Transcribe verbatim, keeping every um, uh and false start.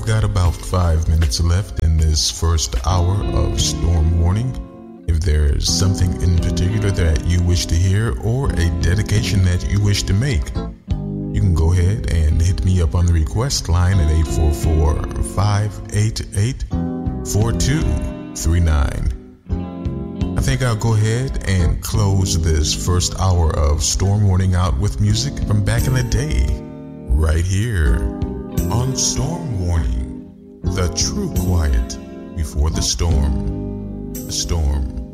got about five minutes left in this first hour of Storm Warning. If there's something in particular that you wish to hear or a dedication that you wish to make, you can go ahead and hit me up on the request line at eight four four, five eight eight, four two three nine. I think I'll go ahead and close this first hour of Storm Warning out with music from back in the day, right here on Storm Warning, the true quiet before the storm. The storm